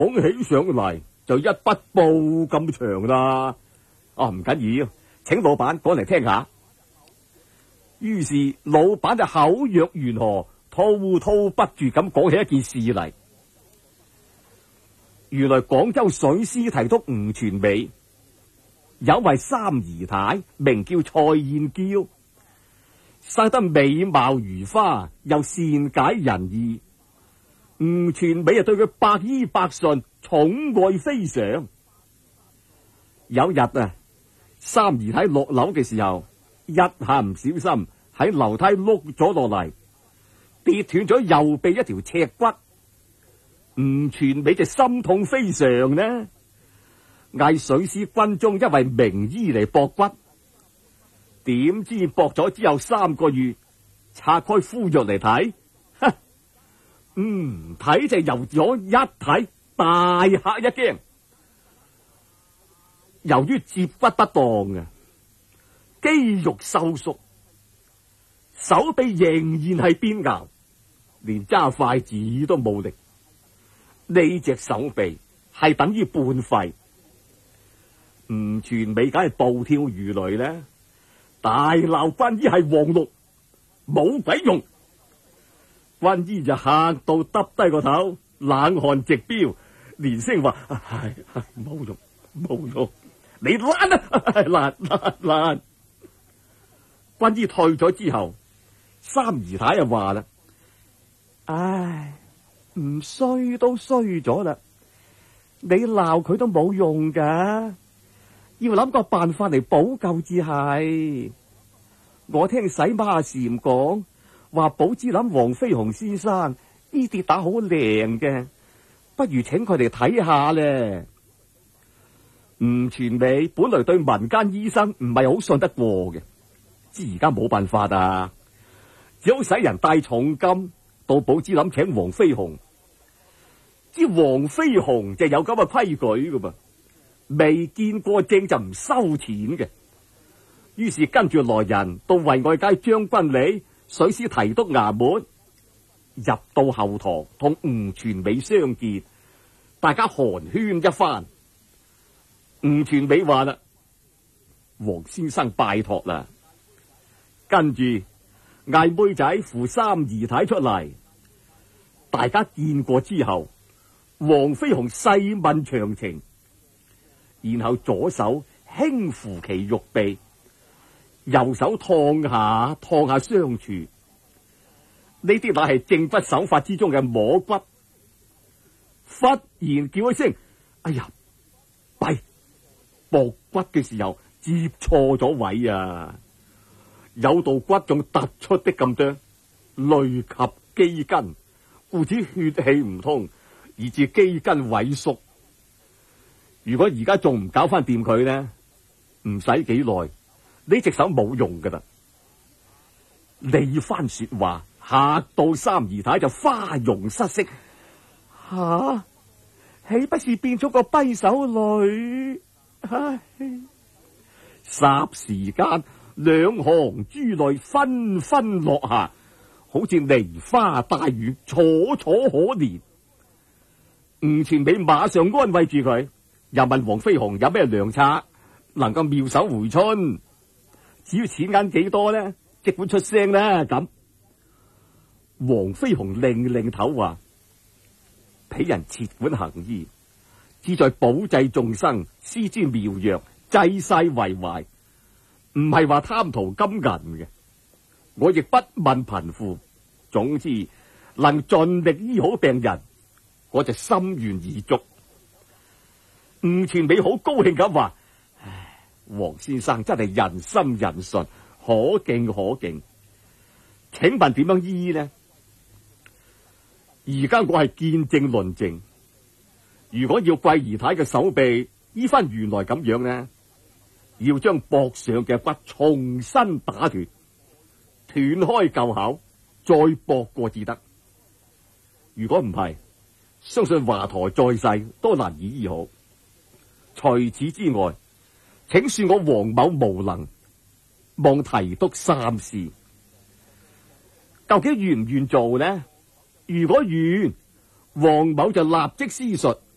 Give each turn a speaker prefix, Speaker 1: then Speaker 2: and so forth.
Speaker 1: 講起上嚟就一筆報咁長啦。唔緊要，請老闆講嚟聽下。於是老闆就口若懸河，滔滔不絕咁講起一件事嚟。原來廣州水師提督吳傳美有位三姨太，名叫蔡燕嬌，生得美貌如花，又善解人意。吳傳美對佢百依百順，寵愛非常。有日三姨太落樓嘅時候，一下唔小心喺樓梯碌咗落嚟，跌斷咗右臂一條尺骨。吳傳美就心痛非常呢，嗌水師軍中一位名醫嚟駁骨。點知駁咗之後3個月，拆開敷藥嚟睇，睇就由咗一睇，大嚇一驚。由於接骨不當肌肉收縮，手臂仍然係邊拗，連揸筷子都冇力。呢隻手臂係等於半廢。吳傳美梗係暴跳如雷呢，大鬧軍醫係黃綠，冇鬼用。軍醫就嚇到耷低個頭，冷汗直飆，連聲話：冇用，冇用，你爛。軍醫退咗之後，三姨太又話啦：唔衰都衰咗啦，你鬧佢都冇用噶，要諗個辦法嚟補救至係。我聽洗媽禪講話，寶芝林黃飛鴻先生呢跌打好靚嘅，不如請佢哋睇下咧。吳傳美本來對民間醫生唔係好信得過嘅，知而家冇辦法啊，只好使人帶重金到寶芝林請黃飛鴻。知黃飛鴻就有咁嘅規矩噶噃，未見過證就唔收錢嘅。於是跟住來人到惠愛街將軍里水師提督衙門，入到後堂同吳傳美相見，大家寒暄一番。吳傳美話啦：黃先生拜託啦。跟住嗌妹仔扶三姨太出嚟，大家見過之後，黃飛鴻細問詳情，然後左手輕扶其玉臂，右手燙下傷處。呢啲乃係正骨手法之中嘅摸骨。忽然叫一聲：哎呀，弊！駁骨嘅時候接錯咗位啊！有道骨仲突出的咁多，累及肌筋，故此血氣唔通，以致肌筋萎縮。如果而家仲唔搞翻掂佢呢，唔使幾耐，呢隻手冇用噶啦。呢番說話嚇到三姨太就花容失色，豈不是變咗個跛手女？霎時間，兩行珠淚紛紛落下，好似梨花帶雨，楚楚可憐。吳傳美馬上安慰住佢，又問黃飛鴻有咩良策能夠妙手回春，只要錢銀幾多呢，即管出聲啦。咁黃飛鴻擰頭話：鄙人設館行醫，志在保濟眾生，施之妙藥，濟世為懷，唔係話貪圖金銀嘅。我亦不問貧富，總之能盡力醫好病人，我就心願已足。吳傳美好高興咁話：黃先生真係仁心仁術，可敬可敬。請問點樣醫呢？而家我係見證論證，如果要貴姨太嘅手臂醫翻原來咁樣呢，要將膊上嘅骨重新打斷，斷開舊口，再駁過至得。如果唔係，相信華佗在世都難以醫好。除此之外，請恕我黃某無能，望提督三思。究竟願唔願做呢？如果願，黃某就立即施術，